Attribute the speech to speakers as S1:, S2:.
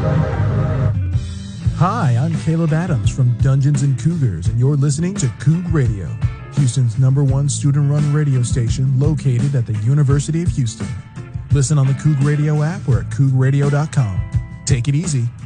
S1: Hi, I'm Caleb Adams from Dungeons and Cougars, and you're listening to Coug Radio, Houston's #1 student-run radio station located at the University of Houston. Listen on the Coug Radio app or at cougradio.com. Take it easy.